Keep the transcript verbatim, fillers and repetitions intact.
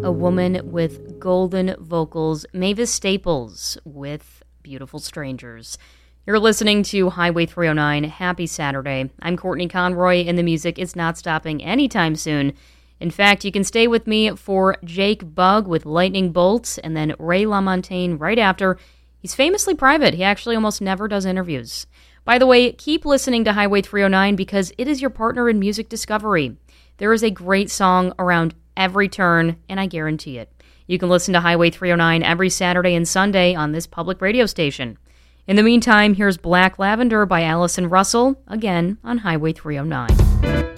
a woman with golden vocals, Mavis Staples, with Beautiful Strangers. You're listening to Highway three oh nine. Happy Saturday. I'm Courtney Conroy, and the music is not stopping anytime soon. In fact, you can stay with me for Jake Bugg with Lightning Bolts, and then Ray LaMontagne right after. He's famously private. He actually almost never does interviews. By the way, keep listening to Highway three oh nine because it is your partner in music discovery. There is a great song around every turn, and I guarantee it. You can listen to Highway three oh nine every Saturday and Sunday on this public radio station. In the meantime, here's Black Lavender by Allison Russell, again on Highway three oh nine.